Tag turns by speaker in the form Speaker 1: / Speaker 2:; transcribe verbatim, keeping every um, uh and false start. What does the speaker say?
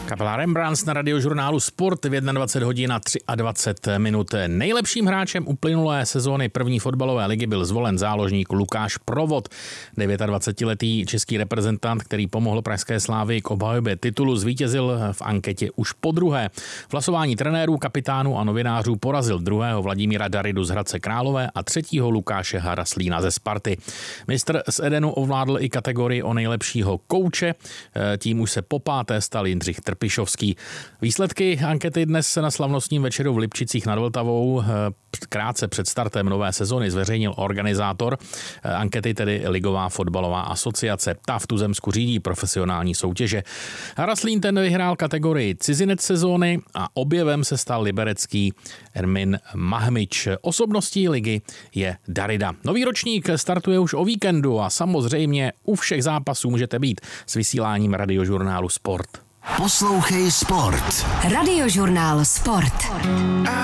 Speaker 1: Kapela Rembrandts na radiožurnálu Sport v dvacet jedna hodin a dvacet tři minut. Nejlepším hráčem uplynulé sezóny první fotbalové ligy byl zvolen záložník Lukáš Provod. dvacetidevětiletý český reprezentant, který pomohl pražské Slávii k obhajobě titulu, zvítězil v anketě už podruhé. V hlasování trenérů, kapitánů a novinářů porazil druhého Vladimíra Daridu z Hradce Králové a třetího Lukáše Haraslína ze Sparty. Mistr z Edenu ovládl i kategorii o nejlepšího kouče, tím už se popáté stal Jindřich Trpišovský. Výsledky ankety dnes na slavnostním večeru v Lipčicích nad Vltavou krátce před startem nové sezony zveřejnil organizátor ankety, tedy Ligová fotbalová asociace. Ta v tuzemsku řídí profesionální soutěže. Haraslín ten vyhrál kategorii cizinec sezóny a objevem se stal liberecký Ermin Mahmič. Osobností ligy je Darida. Nový ročník startuje už o víkendu a samozřejmě u všech zápasů můžete být s vysíláním radiožurnálu Sport.
Speaker 2: Poslouchej Sport.
Speaker 3: Radiožurnál Sport.